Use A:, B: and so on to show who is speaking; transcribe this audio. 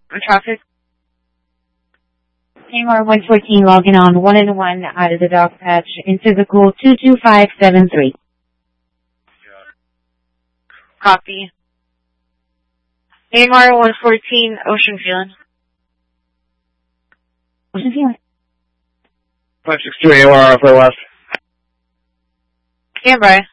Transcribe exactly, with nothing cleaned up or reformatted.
A: Traffic.
B: A M R one fourteen logging on one and one out of the dog patch in physical two two five seven three.
A: Copy. A M R one fourteen, Ocean Feeling.
B: Ocean Feeling.
C: five six two A M R off the left.
A: Stand by.